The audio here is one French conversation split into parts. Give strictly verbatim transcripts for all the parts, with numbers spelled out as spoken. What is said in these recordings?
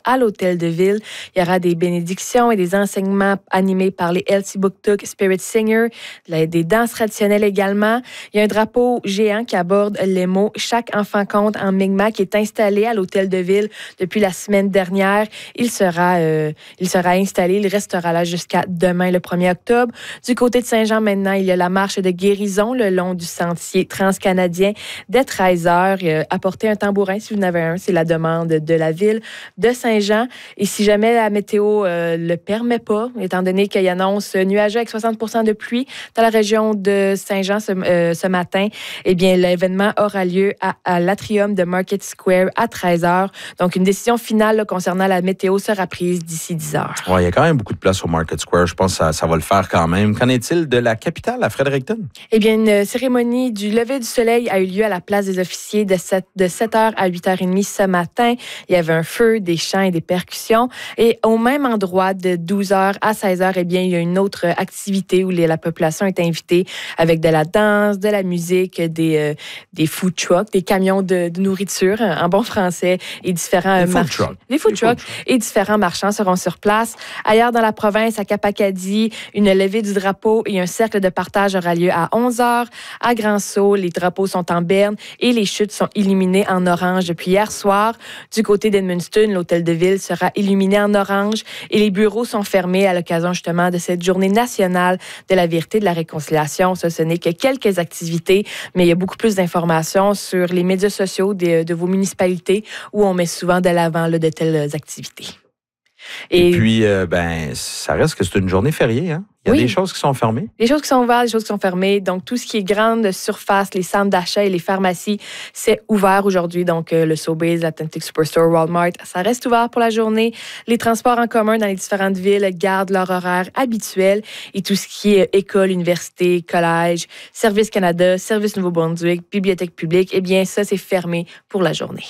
à l'Hôtel de Ville. Il y aura des bénédictions et des enseignements animés par les Elsipogtog Spirit Singers, des danses traditionnelles également. Il y a un drapeau géant qui aborde les mots « Chaque enfant compte » en Mi'kmaq qui est installé à l'Hôtel de Ville depuis la semaine dernière. Il sera, euh, il sera installé, il restera là jusqu'à demain, le premier octobre. Du côté de Saint-Jean, maintenant, il y a la marche de guérison le long du sentier transcanadien dès treize heures. Euh, apportez un tambourin si vous en avez un, c'est la demande de la ville de Saint-Jean. Et si jamais la météo ne euh, le permet pas, étant donné qu'il annonce nuageux avec soixante pour cent de pluie dans la région de Saint-Jean ce, euh, ce matin, eh bien, l'événement aura lieu à, à l'atrium de Market Square à treize heures. Donc, une décision finale là, concernant la météo sera prise d'ici dix heures. Ouais, il y a quand même beaucoup de place au Market Square. Je pense que ça, ça va le faire quand même. Qu'en est-il de la capitale, à Fredericton? Eh bien, une cérémonie du lever du soleil a eu lieu à la place des officiers de sept, de sept heures à huit heures trente ce matin. Il y avait un feu, des chants et des percussions. Et au même endroit, de douze heures à seize heures, eh bien, il y a une autre activité où les, la population est invitée avec de la danse, de la musique, des, euh, des food trucks, des camions de, de nourriture, en bon français, et différents des marchands. Food trucks. Des food trucks et différents marchands seront sur place. Ailleurs dans la province, à Cap-Acadie, une levée du drapeau et un cercle de partage aura lieu à onze heures. À Grand-Sault, les drapeaux sont en berne et les chutes sont illuminées en orange depuis hier soir. Du côté d'Edmundston, l'hôtel de ville sera illuminé en orange et les bureaux sont fermés à l'occasion justement de cette journée nationale de la vérité et de la réconciliation. Ça, ce n'est que quelques activités, mais il y a beaucoup plus d'informations sur les médias sociaux de, de vos municipalités où on met souvent de l'avant là, de telles activités. Et, et puis, euh, ben, ça reste que c'est une journée fériée, hein? Il y a oui. des choses qui sont fermées. Les choses qui sont ouvertes, les choses qui sont fermées. Donc, tout ce qui est grande surface, les centres d'achat et les pharmacies, c'est ouvert aujourd'hui. Donc, euh, le Sobeys, l'Atlantic Superstore, Walmart, ça reste ouvert pour la journée. Les transports en commun dans les différentes villes gardent leur horaire habituel. Et tout ce qui est école, université, collège, Service Canada, Service Nouveau-Brunswick, bibliothèque publique, eh bien, ça, c'est fermé pour la journée.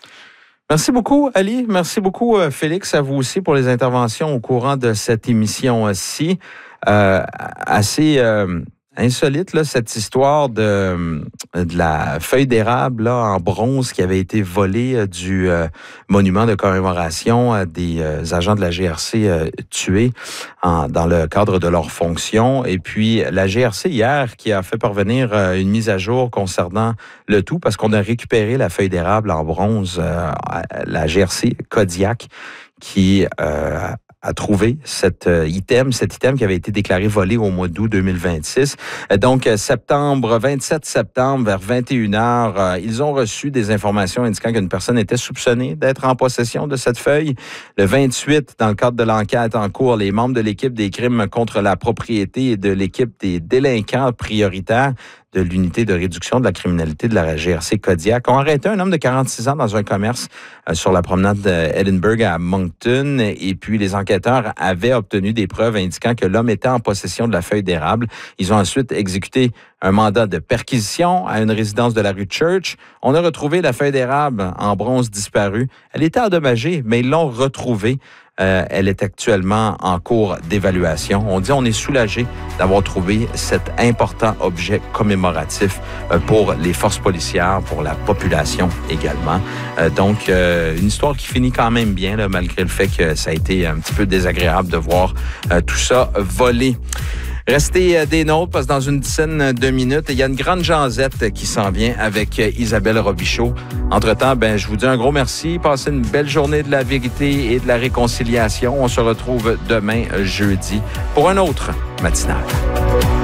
Merci beaucoup, Ali. Merci beaucoup, Félix, à vous aussi pour les interventions au courant de cette émission-ci. Euh, assez euh, insolite, là, cette histoire de, de la feuille d'érable là, en bronze qui avait été volée euh, du euh, monument de commémoration euh, des euh, agents de la G R C euh, tués en, dans le cadre de leur fonction. Et puis, la G R C, hier, qui a fait parvenir euh, une mise à jour concernant le tout, parce qu'on a récupéré la feuille d'érable en bronze, euh, la G R C Kodiak, qui euh, a trouvé cet euh, item, cet item qui avait été déclaré volé au mois d'août deux mille vingt-six. Donc, septembre, vingt-sept septembre, vers vingt et une heures, euh, ils ont reçu des informations indiquant qu'une personne était soupçonnée d'être en possession de cette feuille. Le vingt-huit, dans le cadre de l'enquête en cours, les membres de l'équipe des crimes contre la propriété et de l'équipe des délinquants prioritaires de l'unité de réduction de la criminalité de la G R C Kodiak ont arrêté un homme de quarante-six ans dans un commerce euh, sur la promenade d'Edinburgh à Moncton. Et puis, les enquêteurs avaient obtenu des preuves indiquant que l'homme était en possession de la feuille d'érable. Ils ont ensuite exécuté un mandat de perquisition à une résidence de la rue Church. On a retrouvé la feuille d'érable en bronze disparue. Elle était endommagée, mais ils l'ont retrouvée. Euh, elle est actuellement en cours d'évaluation. On dit on est soulagé d'avoir trouvé cet important objet commémoratif euh, pour les forces policières, pour la population également. Euh, donc, euh, une histoire qui finit quand même bien, là, malgré le fait que ça a été un petit peu désagréable de voir euh, tout ça voler. Restez des nôtres parce que dans une dizaine de minutes, il y a une grande jasette qui s'en vient avec Isabelle Robichaud. Entre-temps, ben, je vous dis un gros merci. Passez une belle journée de la vérité et de la réconciliation. On se retrouve demain, jeudi, pour un autre matinal.